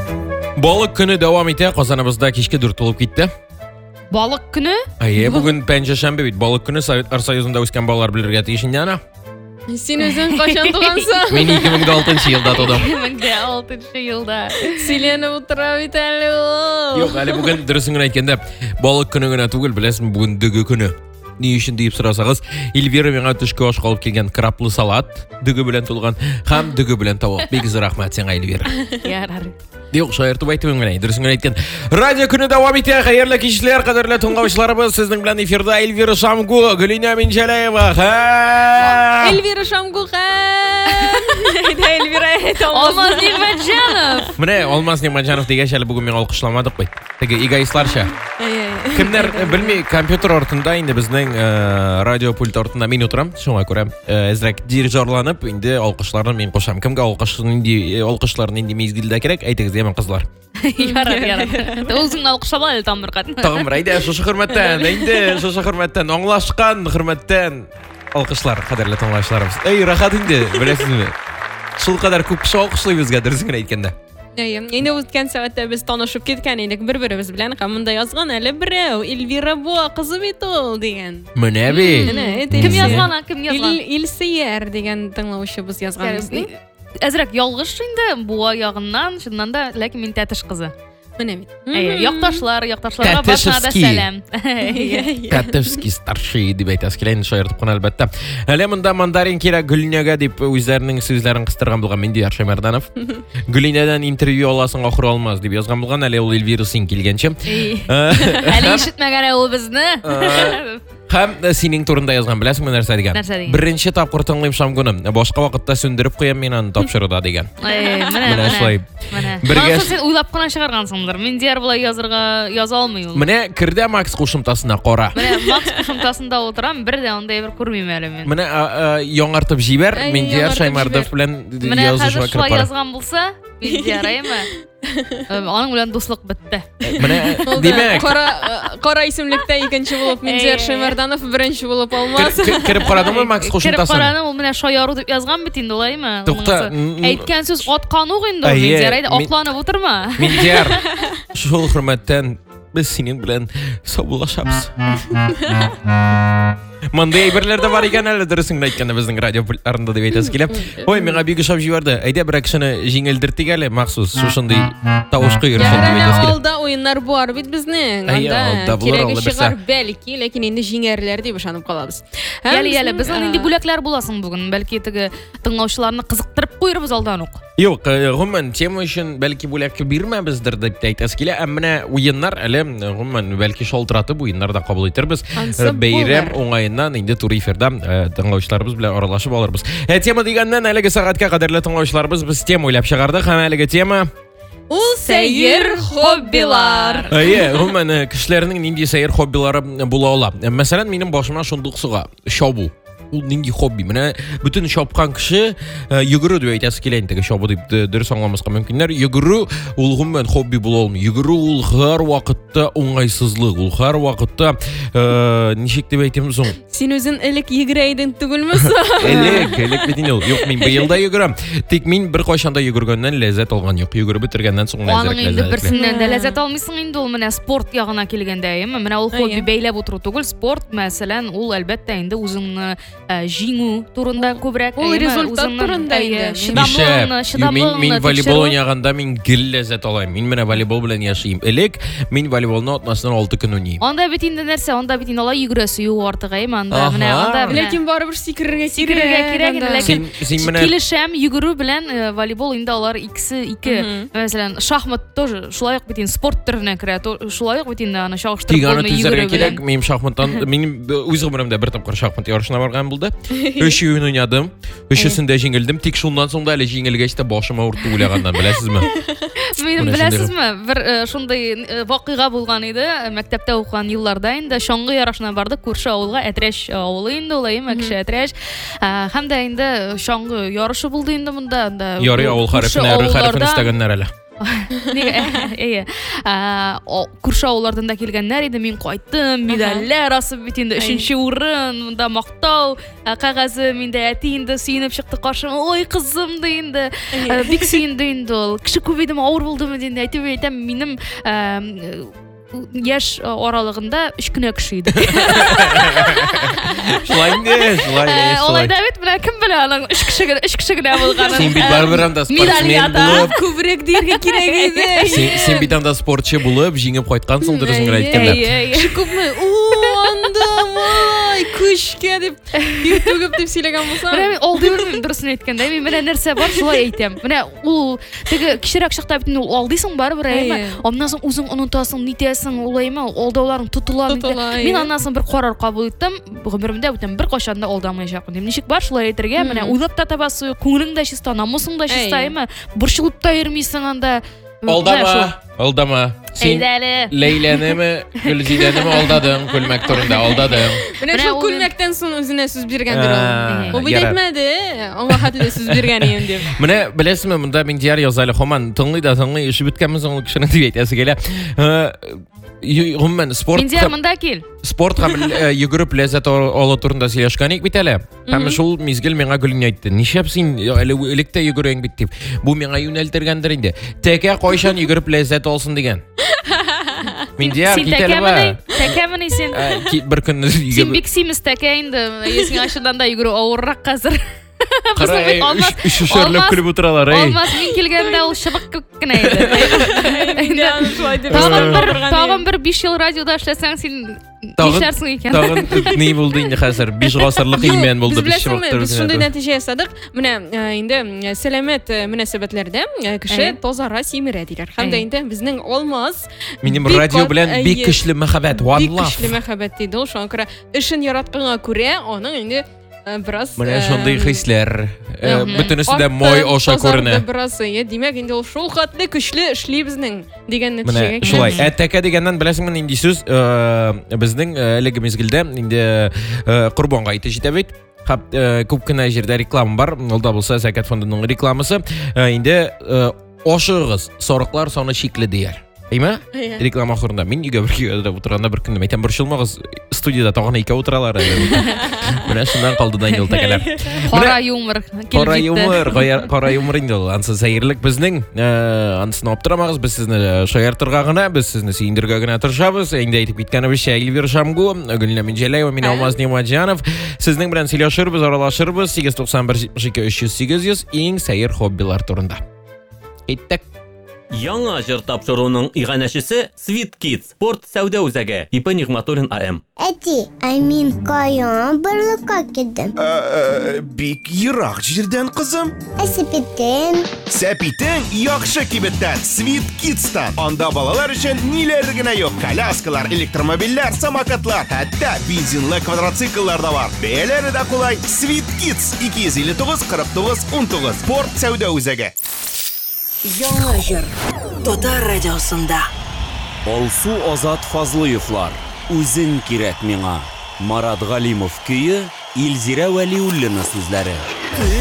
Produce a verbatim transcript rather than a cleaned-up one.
Балық күні давам ете, Қазанымызда кешке дүр толып кетті. Балық күні? Ае, бүгін пәнжашәмбе бит. Балық күні Советтер Союзында өскен балалар білерге тиешінде ана. Сен өзің қашан туғансың? Мен екі мың алтыншы жылда тудым. екі мың алтыншы жылда. Силеніп отыра бит әлі ол. Жоқ, әлі бүгін дұрысыңын айткенде, балық күні гына түгел, білесің, бүгін дүгі күні. Не үшін дейіп сұрасаңыз, Эльвира меңа түшкі ош қалып келген краплы салат, дүгі білен тұлған, хам дүгі білен тауық. Бегізі рахмат сен, Эльвира. Ярар. Жоқ, шайыртып айтып өңгеней, дұрысыңын айткен. Радио күні давам ете, қайырлы кешілер, қадірлі тұңғавышыларымыз, сіздің білен эфирда Эльвира Шамгу, Гүлина Минжалаева. Эльвира Шамгу хан. Эльвира Алмаз Нигматжанов. Міне, Алмаз Нигматжанов деген шәлі бүгін мен алқышламадық қой. Теге эгоистларша. Кімдер білмей, компьютер ортында, енді біздің радио пульт ортында мен отырам, шоңа көрем. Әзірек дирижерланып, енді алқышларын мен қошам. Кімге алқышларын енді мезгілді керек, айтыңыз емен қызлар. Ярар, ярар. Өзің алқышала әлі тамыр қатын. Тағым, райды, шошы құрметтен, енді шошы құрметтен, оңлашқан құрметтен. Алқышлар, қадірлі тыңлаушыларымыз. Ей, рахат енді, білесіз ме? Шыл қадар көп кіші алқышлай бізге, дұрысыңын айткенде. Енді өткен сәуатта біз танышып кеткен едік бір-біріміз білән қамында yazған әлі біреу Эльвира Буа қызы бит ол деген. Міне бе? Кім yazған, кім yazған? Илсияр деген тыңлаушыбыз yazған біздің. Әзірек ялғыш енді Буа яғынан, шыннан да, ләкін мен тәтіш қызы. Міне бит. Яқташлар, яқташларға басына да сәлем. Тәтішский старший деп айтасы келейін, шайыртып құна әлбәтті. Әлі мұнда мандарин керек Гүлинеге деп өздерінің сөздерін қыстырған бұлған менде Аршай Марданов. Гүлинеден интервью аласың ақыр алмаз деп yazған бұлған, әлі ол Эльвира сен келгенше. Әлі ешітмеген ол бізді. Хам сенің турында yazған, білесің мен нәрсе деген. Бірінші тапқыр тыңлайым Шамгүні, башқа вақытта сөндіріп қоям мен аны тапшыруда деген. Міне, солай. Міне, сен ойлап қана шығарғансыңдар. Мен дер бұлай жаза алмай ол. Міне, кірді Макс қошымтасына қора. Міне, Макс қошымтасында отырам, бір де ондай бір көрмейм әлі мен. Міне, yoңартып жибер, мен дер Шаймардов білен Міне, жазушыға қазір шылай yazған болса, мен де арайма. Аның білен достылық бітті. Міне, демек. Қора исімлікті екінші болып, мен дер Шаймарданов бірінші болып алмас. Кіріп қарадың ба Макс қошымтасын? Кіріп қарадың, ол міне шайару деп yazған бітін олай ма? Тоқта. Әйткен сөз отқану ғынды, мен дер айды, оқланып отырма. Мен дер, шол құрметтен біз сенің білен собылашамыз. Мандай бірлерді бар екен әлі дұрысыңды айтқанда біздің радио пульттарында деп айтасы келем. Ой, меңа бегі шап жіберді. Әйде бір кішіні жеңілдіртік әлі мақсус. Шошындай тауышқы үйірсен деп айтасы келем. Алда ойындар бар бит біздің. Анда керегі шығар бәлкі, ләкин енді жеңерлер деп ұшанып қалабыз. Әлі-әлі, біздің енді бүләклер боласың бүгін. Бәлкі етігі тыңлаушыларыны қызықтырып қойырбыз алдан оқ. Yok, ғұмын, тема үшін бәлкі бөләкі берме біздір деп айтасы келе. Әміне ойындар әлі ғұмын бәлкі шолтыратып ойындар да қабыл етербіз. Бейрем оңайынан енді тур эфирда тыңлаушыларыбыз біле аралашып алырбыз. Тема дегеннен әлігі сағатқа қадірлі тыңлаушыларыбыз біз тема ойлап шығардық. Һәм әлігі тема Ул сәйір хоббилар. Әйе, ғұмын кішілерінің нендей сәйір хоббилары бола ола. Мәселен, менің башыма шондық сұға шабу. Ул нинди хобби. Менә бүтін шапқан кіші йөгерү деп айтасы келейін. Теге шабу деп дұрыс аңламасқа мөмкиннәр. Йөгерү ул ғұммен хобби бола алмый. Йөгерү ул һәр вакытта уңайсызлык. Ул һәр вакытта ничек дип әйтәм соң? Син үзең элек йөгерәйдең түгелмесә? Элек, элек бит инде ул. Юк, мин быел да йөгерәм. Тик мин бер кайчанда йөгергәннән ләззәт алган юк. Йөгереп бетергәннән соң ләззәт. Аның инде берсеннән дә ләззәт алмыйсың инде ул менә спорт ягына килгәндә, әйеме? Менә ул хобби бәйләп утыру түгел, спорт мәсәлән, ул әлбәттә инде үзеңне җиңү турында күбрәк, ул результат турында инде. Шыдамлыгын, шыдамлыгын. Мин волейбол уйнаганда мин гел ләззәт алам. Мин менә волейбол белән яшим. Элек мин волейболны атнасыннан алты көн уйныйм. Анда бит инде нәрсә? Анда бит инде алай йөгерәсе юк артык, әйеме? Анда менә анда ләкин барыбер сикерергә кирәк, ләкин син менә килешәм йөгерү белән волейбол инде алар икесе ике. Мәсәлән, шахмат тоже шулай ук бит инде спорт түренә керә. Шулай ук бит инде аны чагыштырып булмый йөгерү белән. Мин шахматтан мин үз гомеремдә бер тапкыр шахмат ярышына барган булды. Өч уен уйнадым. Өчесендә җиңелдем. Тик шуннан соң да әле җиңелгәч тә башым авыртты уйлаганнан, беләсезме? Мин беләсезме? Бер шундый вакыйга булган иде. Мәктәптә укыган елларда инде шаңгы ярышына бардык. Күрше авылга, Әтрәш авылы инде ул, Мәкше Әтрәш. Һәм дә инде шаңгы ярышы булды инде монда. Ярый авыл хәрефне, хәрефне истәгәннәр әле. Эйе. Күрше ауылlardan да келгәннәр иде. Мин кайттым, медальләр асып бит инде өченче урын, монда мактау кагазе миндә әти инде сөенеп чыкты каршыма. Ой, кызым ди инде. Бик сөенде инде ул. Кеше күбейдем, авыр булдымы ди инде. Әйтеп әйтәм, минем яшь аралыгында өч кенә кеше иде. Шулай инде, шулай инде. Олай да бит, белә кем белә аның өч кеше генә, өч кеше генә булганын. Син бит барбер анда спортсмен булып, Күбрәк дияргә кирәк иде. син син бит анда спортчы булып, җиңеп кайткансың дөресен генә әйткәндә. Күпме? О, андамай, күчкә дип, бик түгеп дип сөйләгән булсам. Менә мин алдый белмим дөресен әйткәндә. Мин менә нәрсә бар, шулай әйтәм. Менә ул теге кичерәк чакта бит ул алдыйсың барыбер, әйме. Аннан соң үзең унутасың, нитәсең, улайма, алдауларың тотыла. Мин аннан соң бер карар кабул иттем. Гомеремдә бүтән бер кашан да алдамаячакмын. Ничек бар шулай әйтергә? Менә уйлап та табасы, күңелең дә чиста, намусың да чиста, әйме. Борчылып та йөрмисең анда. Алдама, алдама. Син Әйдәле. Лейләнеме, Гөлзидәнеме алдадың, күлмәк турында алдадың. Менә шул ул- күлмәктән соң үзенә сүз биргәндер А, ул. Ул бит ярар. әйтмәде, аңа хәтле сүз биргән идем дип. Менә беләсезме, монда Миндияр язалы һаман тыңлый да тыңлый, эше беткәнме соң ул кешенең дип әйтәсе килә. Гомумән спорт Миндияр, монда кил. спорт һәм йөгереп ләззәт алу турында сөйләшкән бит әле. Һәм шул мизгел миңа Гөлня әйтте. Нишләп син әле электә йөгерәң бит дип. Бу миңа юнәлтергәндер инде. Тәкә кайчан йөгереп ләззәт алсын дигән. Миндияр Син китәле ба. тәкәмени, тәкәмени син. Ә, ки- Бер көнне Син йөгереп. бик симез тәкә инде. Есең ачыдан да йөгерү авыррак хәзер. Кара, бит алмас- үч шөрләп алмас- көлеп утыралар, эй. Алмаз мин килгәндә ул шыбык кебек кенә иде. Инде шулай дип. Тагын бер, тагын бер биш ел радиода эшләсәң син Тагын- нишләрсең икән? Тагын ни булды инде хәзер? биш гасырлык имән булды Без биш беләсеңме, чыбык без шундый турында. нәтиҗә ясадык. Менә э, инде э, сәламәт э, мөнәсәбәтләрдә э, кеше Әйе. тазара симерә диләр. Һәм дә Әйе. инде безнең Алмаз Минем бик радио кат- белән бик әйе, көчле мәхәббәт, one бик love. көчле мәхәббәт диде ул. Шуңа күрә эшен яратканга күрә аның инде э, бераз Менә э, шундый хисләр, э, Мгм. бөтенесе дә артты, мой аша тазарды күренә. Бераз, э, димәк инде ул шул хәтле көчле эшли безнең дигән Менә нәтиҗәгә шулай. киләбез. Ә тәкә дигәннән беләсеңме нинди сүз? Э, Безнең э, әлеге мизгелдә инде э, Корбанга ите җитә бит. Хәп э, күп кенә җирдә реклама бар. Ул да булса Зәкәт фондының рекламасы. Э, Инде э, ашыгыз, сарыклар саны шикле дияр. Әйме? Әйе. Реклама ахырында мин өйгә бер килгәндә утырганда бер көнне әйтәм, борчылмагыз, студияда тагын икәү утыралар әле. Менә шуннан калды Данил тәкәләр. Кара юмор килеп Кара җитте. юмор, гая- кара юмор инде ул. Ансыз сәерлек безнең, э, ансын аптырамагыз, без сезне шаяртырга гына, без сезне сөендергә генә тырышабыз. Инде әйтеп киткәнебезчә, Эльвира Шамгу, Гөлнә Минҗәләева, мин Алмаз Нимаҗанов. Сезнең белән сөйләшербез, аралашырбыз. сигез туксан бер җитмеш ике өч йөз сигез йөз иң сәер хоббилар турында. Әйттек. Яңа җыр тапшыруның иганәчесе Sweet Kids, спорт сәүдә үзәге, Ипа Нигъматуллин АМ. Әти, ә мин каян барлыкка килдем? Ә, бик ерак җирдән кызым. Ә сепетем? Сәпитең яхшы кибеттән, Sweet Kids'тан. Анда балалар өчен ниләр генә юк. Коляскалар, электромобильләр, самокатлар, хәтта бензинлы квадроцикллар да бар. Бәяләре дә кулай. Sweet Kids ике йөз илле тугыз кырык тугыз ун тугыз. Спорт сәүдә үзәге. Яңа җыр Татар радиосында. Алсу Азат Фазлыевлар. Үзең кирәк миңа. Марат Галимов көе, Илзирә Вәлиуллина сүзләре.